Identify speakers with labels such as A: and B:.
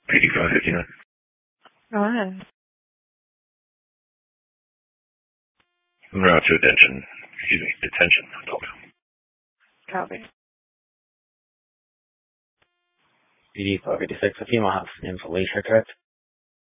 A: 8559.
B: Go ahead.
A: Route to detention. Detention.
B: Copy.
C: PD 456, a female has an Felicia, correct?